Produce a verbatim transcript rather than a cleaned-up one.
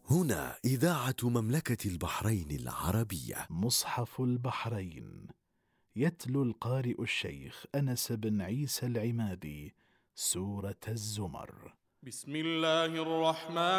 هنا إذاعة مملكة البحرين العربية. مصحف البحرين. يتلو القارئ الشيخ أنس بن عيسى العمادي سورة الزمر. بسم الله الرحمن